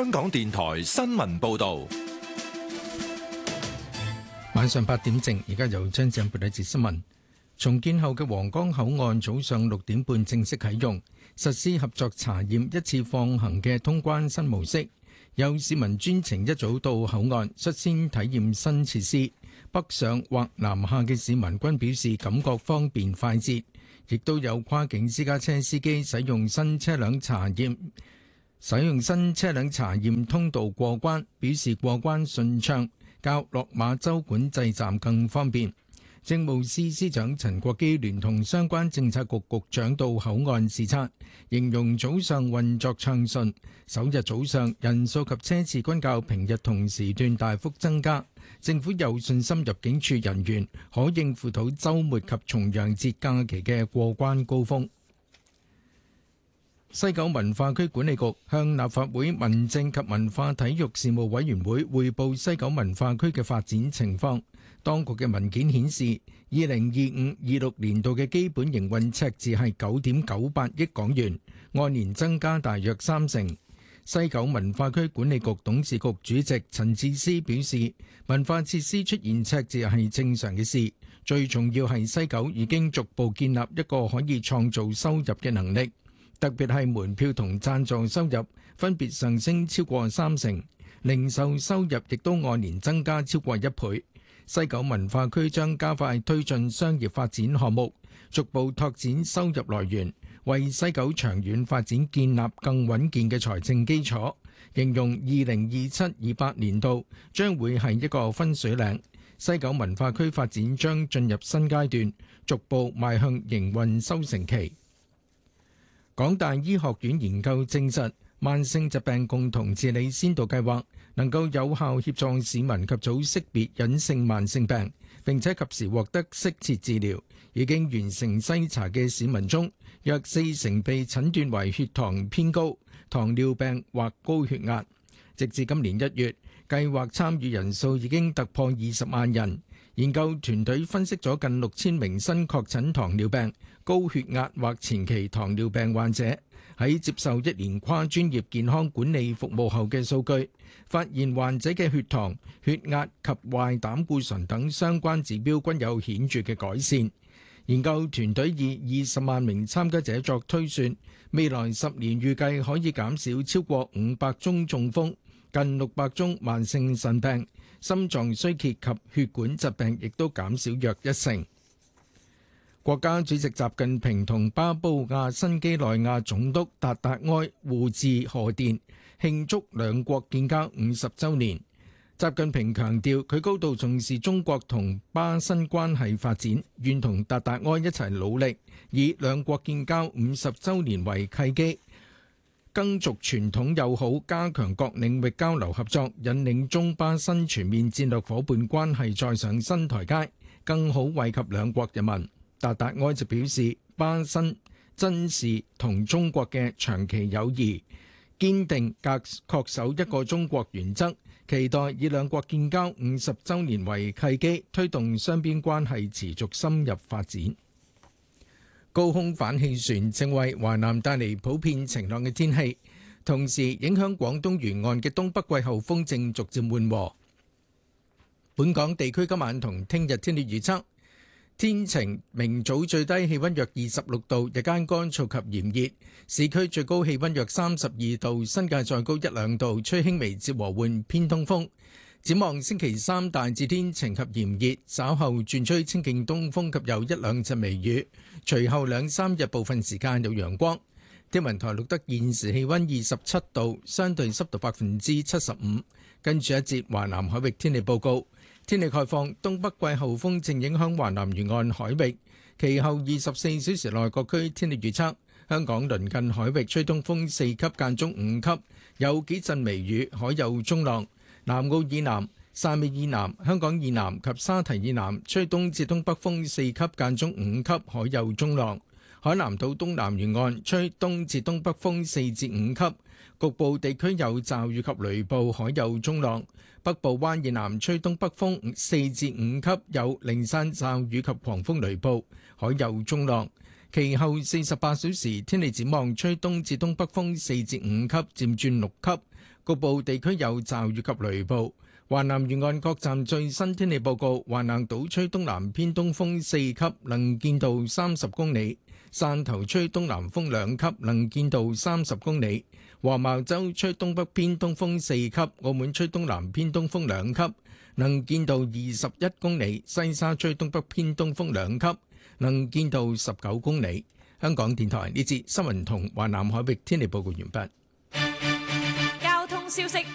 香港電台新聞報道。 晚上8點正，而家由張振報道一節新聞。重建後嘅皇崗口岸早上6點半正式啟用，實施合作查驗一次放行嘅通關新模式。有市民專程一早到口岸率先體驗新設施，北上或南下嘅市民均表示感覺方便快捷，亦都有跨境私家車司機使用新車輛查驗通道過關，表示過關順暢，較落馬洲管制站更方便。政務司司長陳國基聯同相關政策局局長到口岸視察，形容早上運作暢順，首日早上人數及車次均較平日同時段大幅增加，政府有信心入境處人員可應付到週末及重陽節假期嘅過關高峰。西九文化區管理局向立法會民政及文化體育事務委員會匯報西九文化區嘅發展情況。當局嘅文件顯示，2025-26年度嘅基本營運赤字係9.98億港元，按年增加大約30%。西九文化區管理局董事局主席陳智思表示，文化設施出現赤字係正常嘅事，最重要係西九已經逐步建立一個可以創造收入嘅能力，特別係門票同贊助收入分別上升超過30%，零售收入亦都按年增加超過1倍。西九文化區將加快推進商業發展項目，逐步拓展收入來源，為西九長遠發展建立更穩健嘅財政基礎。形容2027-28年度將會係一個分水嶺，西九文化區發展將進入新階段，逐步邁向營運收成期。港大醫學院研究證實，慢性疾病共同治理先導計劃能夠有效協助市民及早識別隱性慢性病，並且及時獲得適切治療。已經完成篩查嘅市民中，約40%被診斷為血糖偏高、糖尿病或高血壓。直至今年1月，計劃參與人數已經突破20萬人。研究團隊分析咗近6000名新確診糖尿病、高血壓或前期糖尿病患者喺接受1年跨專業健康管理服務後嘅數據，發現患者嘅血糖、血壓及壞膽固醇等相關指標均有顯著嘅改善。研究團隊以20萬名參加者作推算，未來10年預計可以減少超過500宗中風、近600宗慢性腎病、心臟衰竭及血管疾病亦都減少約1成。國家主席習近平同巴布亞新畿內亞總督達達埃互致賀電，慶祝兩國建交50週年。習近平強調，佢高度重視中國同巴新關係發展，願同達達埃一齊努力，以兩國建交50週年為契機，更續傳統友好，加強各領域交流合作，引領中巴新全面戰略夥伴關係再上新台階，更好惠及兩國人民。達達埃就表示，巴新珍視同中國嘅長期友誼，堅定恪守一個中國原則，期待以兩國建交50週年為契機，推動雙邊關係持續深入發展。高空反氣旋正為華南帶嚟普遍晴朗嘅天氣，同時影響廣東沿岸嘅東北季候風正逐漸緩和。本港地區今晚同聽日天氣預測：天晴，明早最低氣溫約26度，日間乾燥及炎熱，市區最高氣溫約32度，新界再高1-2度，吹輕微至和緩偏東風。展望星期三大致天晴及炎熱，稍後轉吹清勁東風及有1-2陣微雨，隨後2-3日部分時間有陽光。天文台錄得現時氣溫27度，相對濕度75%。跟住一節華南海域天氣報告。天氣概況，東北季候風正影響華南沿岸海域，其後24小時內各區天氣預測：香港鄰近海域吹東風4級間中5級，有幾陣微雨，海有中浪。南澳以南、汕尾以南、香港以南及沙堤以南吹東至東北風4級間中5級，海有中浪。海南島東南沿岸吹東至東北風4至5級，局部地區有驟雨及雷暴，海有中浪。北部灣以南吹東北風4至5級，有零散驟雨及狂風雷暴，海有中浪。其後48小時天氣展望，吹東至東北風4至5級，漸轉6級。 局部地區有驟雨及雷暴。華南沿岸各站最新天氣報告：華南島吹東南偏東風4級，能見度30公里；汕頭吹東南風2級，能見度30公里；黃茅洲吹東北偏東風4級，澳門吹東南偏東風2級，能見度21公里；西沙吹東北偏東風2級，能見度19公里。香港電台呢節新聞同華南海域天氣報告完畢。 交通消息